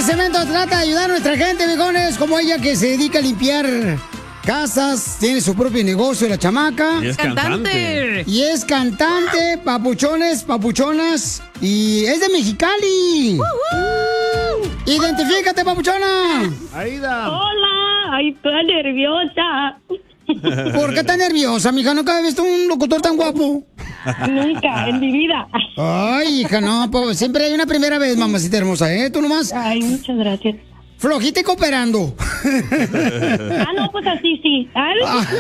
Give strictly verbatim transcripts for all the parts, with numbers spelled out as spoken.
segmento trata de ayudar a nuestra gente, viejones, como ella que se dedica a limpiar casas, tiene su propio negocio, la chamaca. Y es cantante. Y es cantante, papuchones, papuchonas. Y es de Mexicali. Uh-huh. Identifícate, papuchona. Aida. Hola, ay, estoy nerviosa. ¿Por qué tan nerviosa, mija? ¿Nunca has visto un locutor tan guapo? Nunca, en mi vida. Ay, hija, no, pues siempre hay una primera vez, mamacita hermosa, ¿eh? Tú nomás. Ay, muchas gracias. Flojita y cooperando. Ah, no, pues así sí. Ay.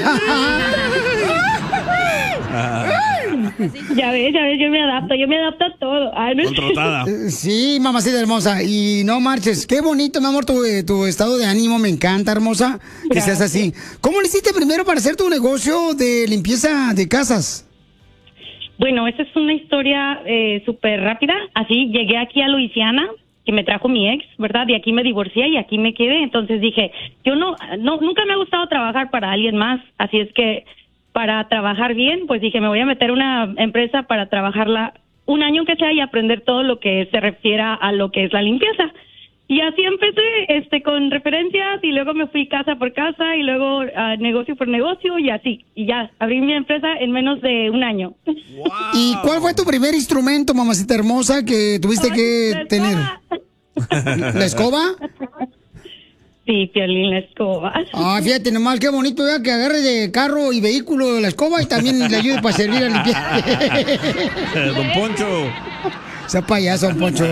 Ya ves, ya ves, yo me adapto, yo me adapto a todo. Ay, no. Contratada. Sí, mamacita hermosa. Y no marches. Qué bonito, mi amor, tu, eh, tu estado de ánimo. Me encanta, hermosa, que Gracias. seas así. ¿Cómo le hiciste primero para hacer tu negocio de limpieza de casas? Bueno, esta es una historia eh, súper rápida. Así, llegué aquí a Luisiana, que me trajo mi ex, ¿verdad? Y aquí me divorcié y aquí me quedé. Entonces dije, yo no, no, nunca me ha gustado trabajar para alguien más. Así es que para trabajar bien, pues dije, me voy a meter a una empresa para trabajarla un año que sea y aprender todo lo que se refiera a lo que es la limpieza. Y así empecé, este, con referencias y luego me fui casa por casa y luego uh, negocio por negocio y así. Y ya, abrí mi empresa en menos de un año. Wow. ¿Y cuál fue tu primer instrumento, mamacita hermosa, que tuviste Ay, que la tener? escoba. ¿La escoba? Sí, Piolín, la escoba. Ah, fíjate nomás, qué bonito, vea, que agarre de carro y vehículo la escoba y también le ayude para servir a limpiar. Don Poncho. Sea payaso, don Poncho.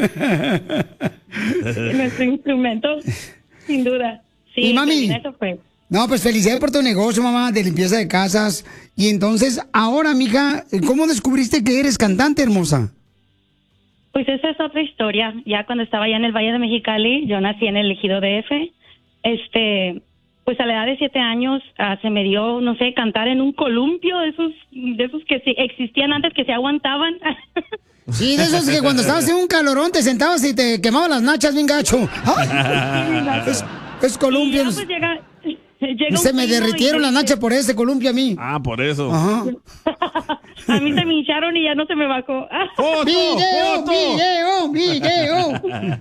Nuestro instrumento, sin duda. Sí, Y mami. Piolín, eso fue. No, pues felicidades por tu negocio, mamá, de limpieza de casas. Y entonces, ahora, mija, ¿cómo descubriste que eres cantante, hermosa? Pues esa es otra historia. Ya cuando estaba allá en el Valle de Mexicali, yo nací en el Ejido D F. Este, pues a la edad de siete años uh, se me dio, no sé, cantar en un columpio de esos, de esos que sí existían antes, que se aguantaban. Sí, de esos que cuando estabas en un calorón te sentabas y te quemaban las nachas bien gacho. ¡Ay! Es, es columpio. Y ya, pues, llega, llega Se un me primo derritieron y las dice- nachas por ese columpio a mí. Ah, por eso. Ajá. A mí se me hincharon y ya no se me bajó. ¡Foto! ¡Video, ¡Foto! video, video!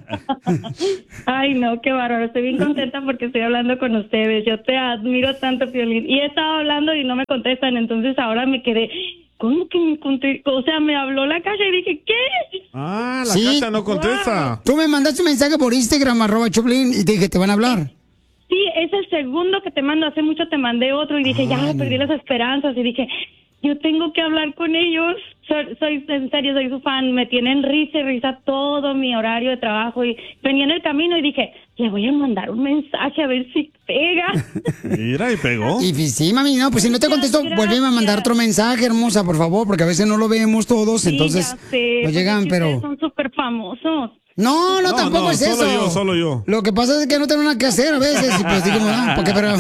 Ay, no, qué bárbaro. Estoy bien contenta porque estoy hablando con ustedes. Yo te admiro tanto, Piolín. Y he estado hablando y no me contestan, entonces ahora me quedé... ¿Cómo que me contestó? O sea, me habló la caja y dije, ¿qué? Ah, la Sí. cacha no contesta. Tú me mandaste un mensaje por Instagram, arroba Choplin, y te dije, te van a hablar. Sí, es el segundo que te mando. Hace mucho te mandé otro y dije, ya, perdí las esperanzas. Y dije, yo tengo que hablar con ellos. Soy, soy, en serio, soy su fan. Me tienen risa y risa todo mi horario de trabajo. Y venía en el camino y dije, le voy a mandar un mensaje a ver si pega. Mira, y pegó. Y pues, sí, mami, no, pues si no te contesto, Gracias. vuélveme a mandar otro mensaje, hermosa, por favor, porque a veces no lo vemos todos, entonces Sí, ya sé, no porque llegan, es que ustedes pero... son súper famosos. No, no, No, tampoco no, es solo eso. yo, solo yo. Lo que pasa es que no tengo nada que hacer a veces, y pues digo, no, ¿por qué? Pero...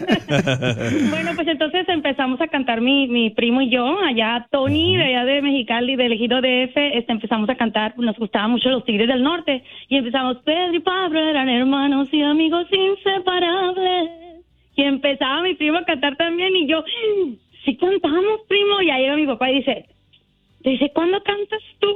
Bueno, pues entonces empezamos a cantar mi, mi primo y yo, allá Tony, de allá de Mexicali, del Ejido D F, este, empezamos a cantar, nos gustaban mucho los Tigres del Norte, y empezamos, Pedro y Pablo eran hermanos y amigos inseparables, y empezaba mi primo a cantar también, y yo, sí cantamos, primo, y ahí llega mi papá y dice, dice, ¿cuándo cantas tú?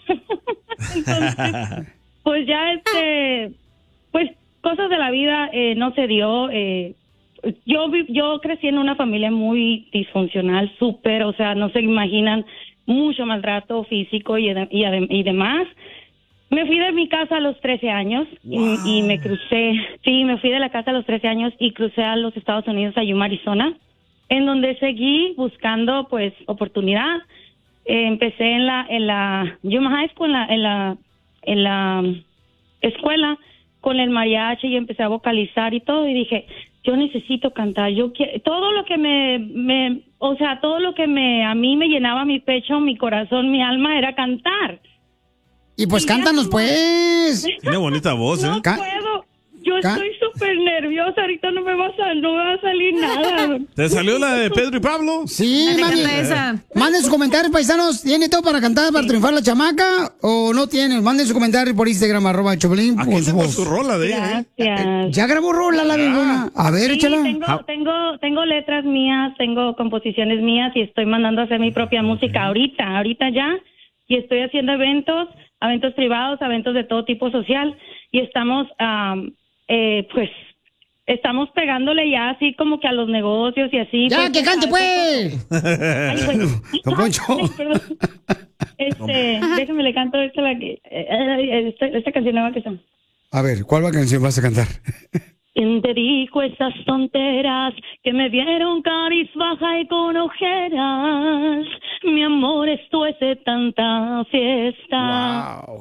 Entonces, pues ya este, pues cosas de la vida eh, no se dio, eh, yo vi- yo crecí en una familia muy disfuncional, súper, o sea, no se imaginan, mucho maltrato físico y, de- y, adem- y demás. Me fui de mi casa a los trece años y, y me crucé, sí, me fui de la casa a los trece años y crucé a los Estados Unidos, a Yuma, Arizona, en donde seguí buscando, pues, oportunidad. Eh, empecé en la en la Yuma High School, en la, en la, en la um, escuela, con el mariachi y empecé a vocalizar y todo y dije, yo necesito cantar, yo quiero, todo lo que me, me, o sea, todo lo que me, a mí me llenaba mi pecho, mi corazón, mi alma era cantar. Y pues Y ya cántanos, como- pues. Tiene bonita voz, ¿eh? No Ca- puedo, yo ca- estoy súper nerviosa, ahorita no me va a, sal- no me va a salir nada. ¿Te salió la de Pedro y Pablo? Sí, Dale, mami. canta esa. Manden sus comentarios, paisanos. ¿Tiene todo para cantar, para triunfar la chamaca? ¿O no tiene? Manden su comentario por Instagram, arroba Choplin. Aquí por su tengo voz. su rola de ella, ¿eh? Gracias. Ya grabó rola la bengona. A ver, Sí, échala. tengo, tengo, tengo letras mías, tengo composiciones mías y estoy mandando a hacer mi propia música ahorita, ahorita ya. Y estoy haciendo eventos eventos privados, eventos de todo tipo social, y estamos, um, eh, pues, estamos pegándole ya así como que a los negocios y así. ¡Ya, pues, que cante, pues! Ay, pues. Don Poncho. Ay, perdón. Este, déjame le canto esta, la que, eh, esta, esta canción nueva que está. A ver, ¿cuál canción vas a cantar? ¿Quién te dijo esas tonteras que me vieron cabizbaja y con ojeras? Mi amor, esto es de tanta fiesta. Wow.